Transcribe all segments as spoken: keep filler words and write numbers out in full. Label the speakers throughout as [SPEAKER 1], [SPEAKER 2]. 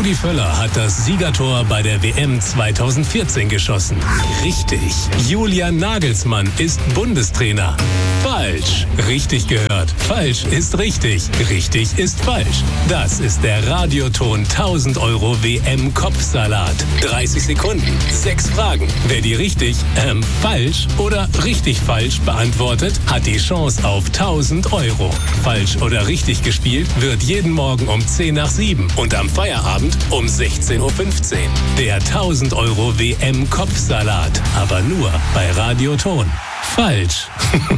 [SPEAKER 1] Rudi Völler hat das Siegertor bei der W M zweitausendvierzehn geschossen. Richtig. Julian Nagelsmann ist Bundestrainer. Falsch. Richtig gehört. Falsch ist richtig. Richtig ist falsch. Das ist der Radioton tausend Euro W M-Kopfsalat. dreißig Sekunden, sechs Fragen. Wer die richtig, ähm, falsch oder richtig falsch beantwortet, hat die Chance auf tausend Euro. Falsch oder richtig gespielt wird jeden Morgen um zehn nach sieben und am Feierabend um sechzehn Uhr fünfzehn. Der tausend Euro W M-Kopfsalat. Aber nur bei Radioton. Falsch.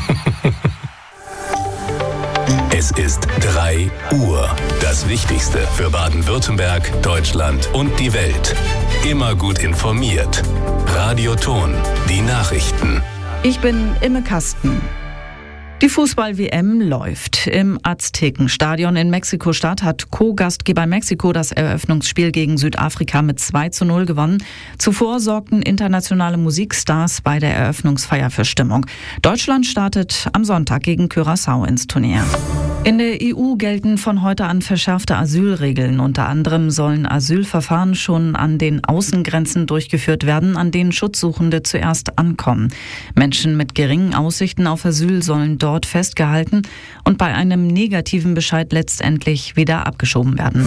[SPEAKER 1] Es ist drei Uhr. Das Wichtigste für Baden-Württemberg, Deutschland und die Welt. Immer gut informiert. Radioton. Die Nachrichten.
[SPEAKER 2] Ich bin Imme Kasten. Die Fußball-W M läuft. Im Aztekenstadion in Mexiko-Stadt hat Co-Gastgeber Mexiko das Eröffnungsspiel gegen Südafrika mit zwei zu null gewonnen. Zuvor sorgten internationale Musikstars bei der Eröffnungsfeier für Stimmung. Deutschland startet am Sonntag gegen Curaçao ins Turnier. In der E U gelten von heute an verschärfte Asylregeln. Unter anderem sollen Asylverfahren schon an den Außengrenzen durchgeführt werden, an denen Schutzsuchende zuerst ankommen. Menschen mit geringen Aussichten auf Asyl sollen dort festgehalten und bei einem negativen Bescheid letztendlich wieder abgeschoben werden.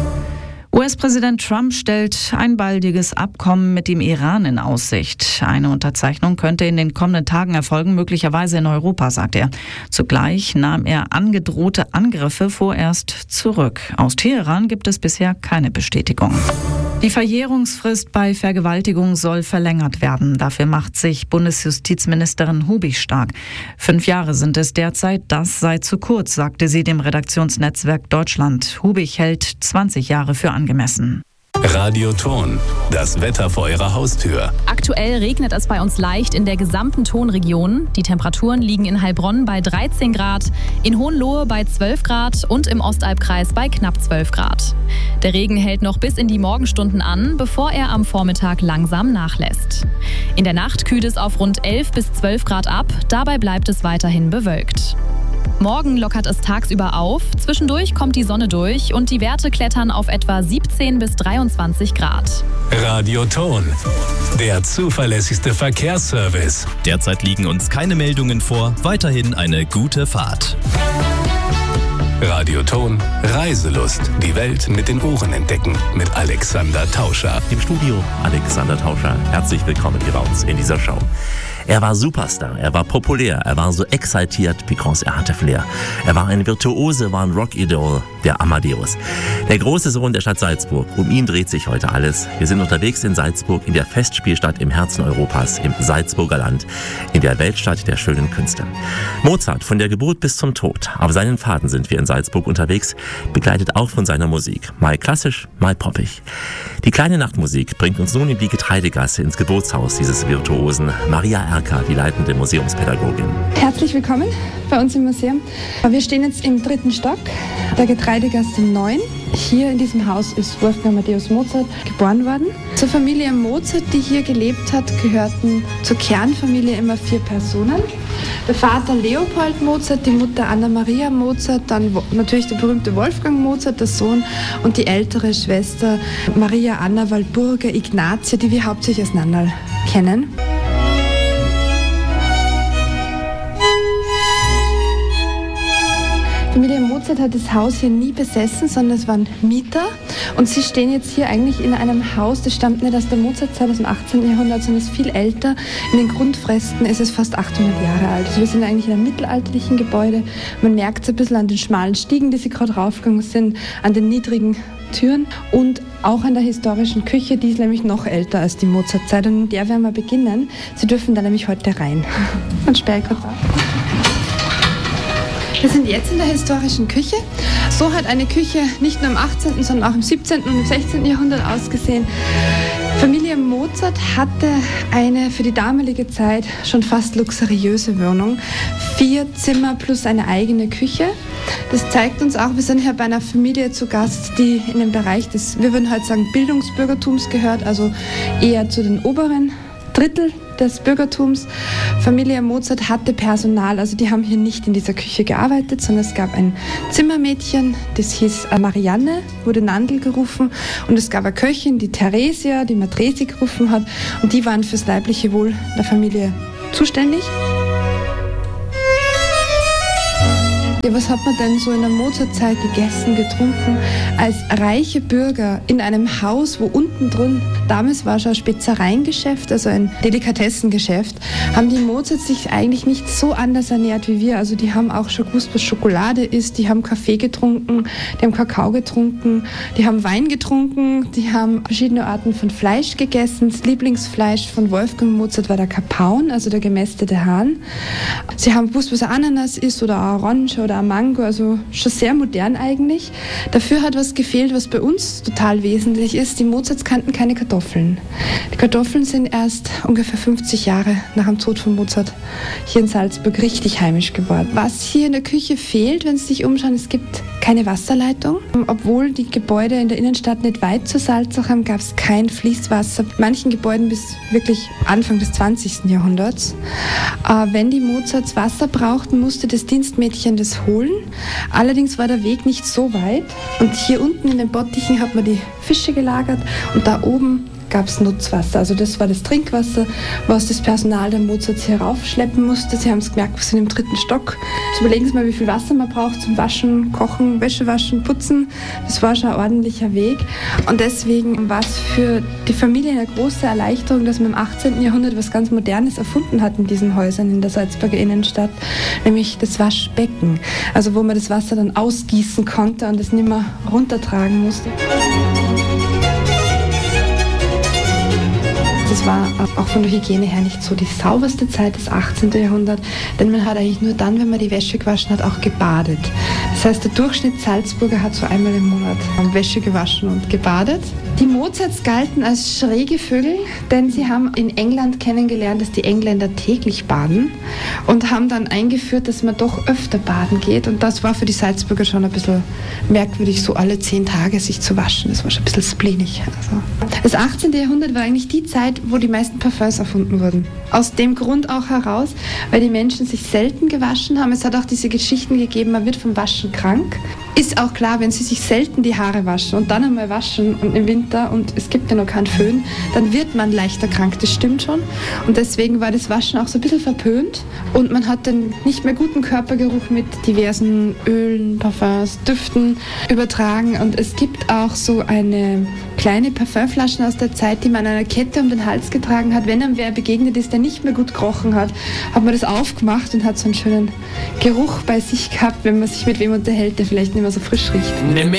[SPEAKER 2] U S-Präsident Trump stellt ein baldiges Abkommen mit dem Iran in Aussicht. Eine Unterzeichnung könnte in den kommenden Tagen erfolgen, möglicherweise in Europa, sagt er. Zugleich nahm er angedrohte Angriffe vorerst zurück. Aus Teheran gibt es bisher keine Bestätigung. Die Verjährungsfrist bei Vergewaltigung soll verlängert werden. Dafür macht sich Bundesjustizministerin Hubig stark. Fünf Jahre sind es derzeit, das sei zu kurz, sagte sie dem Redaktionsnetzwerk Deutschland. Hubig hält zwanzig Jahre für angemessen.
[SPEAKER 1] Radioton. Das Wetter vor Ihrer Haustür.
[SPEAKER 3] Aktuell regnet es bei uns leicht in der gesamten Tonregion. Die Temperaturen liegen in Heilbronn bei dreizehn Grad, in Hohenlohe bei zwölf Grad und im Ostalbkreis bei knapp zwölf Grad. Der Regen hält noch bis in die Morgenstunden an, bevor er am Vormittag langsam nachlässt. In der Nacht kühlt es auf rund elf bis zwölf Grad ab, dabei bleibt es weiterhin bewölkt. Morgen lockert es tagsüber auf, zwischendurch kommt die Sonne durch und die Werte klettern auf etwa siebzehn bis dreiundzwanzig Grad.
[SPEAKER 1] Radioton, der zuverlässigste Verkehrsservice.
[SPEAKER 4] Derzeit liegen uns keine Meldungen vor, weiterhin eine gute Fahrt.
[SPEAKER 1] Radioton, Reiselust, die Welt mit den Ohren entdecken, mit Alexander Tauscher.
[SPEAKER 5] Im Studio Alexander Tauscher, herzlich willkommen hier bei uns in dieser Show. Er war Superstar, er war populär, er war so exaltiert, because er hatte Flair. Er war ein Virtuose, war ein Rockidol, der Amadeus. Der große Sohn der Stadt Salzburg, um ihn dreht sich heute alles. Wir sind unterwegs in Salzburg, in der Festspielstadt im Herzen Europas, im Salzburger Land, in der Weltstadt der schönen Künste. Mozart, von der Geburt bis zum Tod. Auf seinen Pfaden sind wir in Salzburg unterwegs, begleitet auch von seiner Musik. Mal klassisch, mal poppig. Die kleine Nachtmusik bringt uns nun in die Getreidegasse, ins Geburtshaus dieses Virtuosen, Maria Erka, die leitende Museumspädagogin.
[SPEAKER 6] Herzlich willkommen bei uns im Museum. Wir stehen jetzt im dritten Stock der Getreidegasse neun. Hier in diesem Haus ist Wolfgang Amadeus Mozart geboren worden. Zur Familie Mozart, die hier gelebt hat, gehörten zur Kernfamilie immer vier Personen. Der Vater Leopold Mozart, die Mutter Anna-Maria Mozart, dann natürlich der berühmte Wolfgang Mozart, der Sohn, und die ältere Schwester Maria Anna Walburga Ignatia, die wir hauptsächlich als Nannal kennen. Familie Mozart hat das Haus hier nie besessen, sondern es waren Mieter. Und sie stehen jetzt hier eigentlich in einem Haus, das stammt nicht aus der Mozartzeit, aus dem achtzehnten Jahrhundert, sondern ist viel älter. In den Grundfresken ist es fast achthundert Jahre alt. Also wir sind eigentlich in einem mittelalterlichen Gebäude. Man merkt es ein bisschen an den schmalen Stiegen, die sie gerade raufgegangen sind, an den niedrigen Türen und auch an der historischen Küche, die ist nämlich noch älter als die Mozartzeit. Und in der werden wir beginnen. Sie dürfen da nämlich heute rein. Und sperre kurz auf. Wir sind jetzt in der historischen Küche. So hat eine Küche nicht nur im achtzehnten, sondern auch im siebzehnten und im sechzehnten Jahrhundert ausgesehen. Familie Mozart hatte eine für die damalige Zeit schon fast luxuriöse Wohnung. Vier Zimmer plus eine eigene Küche. Das zeigt uns auch, wir sind hier bei einer Familie zu Gast, die in den Bereich des, wir würden heute sagen, Bildungsbürgertums gehört, also eher zu den oberen Drittel des Bürgertums. Familie Mozart hatte Personal, also die haben hier nicht in dieser Küche gearbeitet, sondern es gab ein Zimmermädchen, das hieß Marianne, wurde Nandl gerufen, und es gab eine Köchin, die Theresia, die Matresi gerufen hat, und die waren fürs leibliche Wohl der Familie zuständig. Ja, was hat man denn so in der Mozartzeit gegessen, getrunken? Als reiche Bürger in einem Haus, wo unten drin, damals war schon ein Spezereiengeschäft, also ein Delikatessengeschäft, haben die Mozarts sich eigentlich nicht so anders ernährt wie wir. Also die haben auch schon gewusst, was Schokolade ist, die haben Kaffee getrunken, die haben Kakao getrunken, die haben Wein getrunken, die haben verschiedene Arten von Fleisch gegessen. Das Lieblingsfleisch von Wolfgang Mozart war der Kapaun, also der gemästete Hahn. Sie haben gewusst, was ein Ananas ist oder eine Orange oder ein Mango, also schon sehr modern eigentlich. Dafür hat was gefehlt, was bei uns total wesentlich ist. Die Mozarts kannten keine Kartoffeln. Die Kartoffeln sind erst ungefähr fünfzig Jahre nach dem Tod von Mozart hier in Salzburg richtig heimisch geworden. Was hier in der Küche fehlt, wenn Sie sich umschauen, es gibt keine Wasserleitung. Obwohl die Gebäude in der Innenstadt nicht weit zur Salzach haben, gab es kein Fließwasser. In manchen Gebäuden bis wirklich Anfang des zwanzigsten Jahrhunderts. Äh, wenn die Mozarts Wasser brauchten, musste das Dienstmädchen das holen. Allerdings war der Weg nicht so weit. Und hier unten in den Bottichen hat man die Fische gelagert, und da oben gab es Nutzwasser. Also das war das Trinkwasser, was das Personal der Mozarts hier raufschleppen musste. Sie haben es gemerkt, wir sind im dritten Stock. Jetzt überlegen Sie mal, wie viel Wasser man braucht zum Waschen, Kochen, Wäsche waschen, Putzen. Das war schon ein ordentlicher Weg. Und deswegen war es für die Familie eine große Erleichterung, dass man im achtzehnten Jahrhundert was ganz Modernes erfunden hat in diesen Häusern in der Salzburger Innenstadt, nämlich das Waschbecken. Also wo man das Wasser dann ausgießen konnte und es nicht mehr runtertragen musste. Das war auch von der Hygiene her nicht so die sauberste Zeit des achtzehnten Jahrhunderts, denn man hat eigentlich nur dann, wenn man die Wäsche gewaschen hat, auch gebadet. Das heißt, der Durchschnitt Salzburger hat so einmal im Monat Wäsche gewaschen und gebadet. Die Mozarts galten als schräge Vögel, denn sie haben in England kennengelernt, dass die Engländer täglich baden, und haben dann eingeführt, dass man doch öfter baden geht, und das war für die Salzburger schon ein bisschen merkwürdig, so alle zehn Tage sich zu waschen. Das war schon ein bisschen spleenig. Also. Das achtzehnte Jahrhundert war eigentlich die Zeit, wo die meisten Parfums erfunden wurden. Aus dem Grund auch heraus, weil die Menschen sich selten gewaschen haben. Es hat auch diese Geschichten gegeben, man wird vom Waschen krank. Ist auch klar, wenn Sie sich selten die Haare waschen und dann einmal waschen und im Winter, und es gibt ja noch keinen Föhn, dann wird man leichter krank, das stimmt schon. Und deswegen war das Waschen auch so ein bisschen verpönt, und man hat den nicht mehr guten Körpergeruch mit diversen Ölen, Parfums, Düften übertragen. Und es gibt auch so eine kleine Parfümflaschen aus der Zeit, die man an einer Kette um den Hals getragen hat. Wenn einem wer begegnet ist, der nicht mehr gut gerochen hat, hat man das aufgemacht und hat so einen schönen Geruch bei sich gehabt, wenn man sich mit wem unterhält, der vielleicht nicht mehr so frisch riecht.